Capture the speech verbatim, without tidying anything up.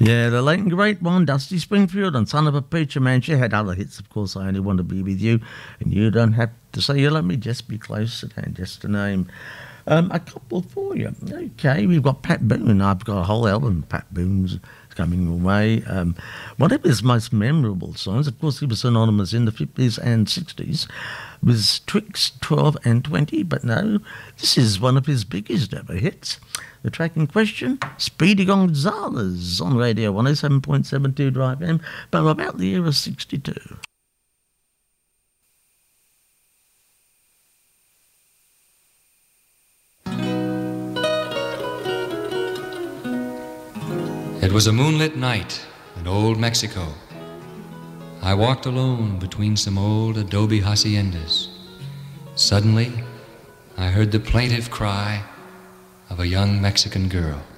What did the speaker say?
Yeah, the late and great one, Dusty Springfield and Son of a Preacher Man. She had other hits, of course. I Only Want to Be With You, and You Don't Have to Say You Love Me, Just Be Close at Hand, just a name. Um, a couple for you. Okay, we've got Pat Boone. I've got a whole album of Pat Boone's coming away. Um, one of his most memorable songs, of course, he was synonymous in the fifties and sixties, was Twixt twelve and twenty, but no, this is one of his biggest ever hits. The track in question, Speedy Gonzales on Radio one oh seven point seven two Drive M, but about the year of sixty-two. It was a moonlit night in old Mexico. I walked alone between some old adobe haciendas. Suddenly, I heard the plaintive cry of a young Mexican girl.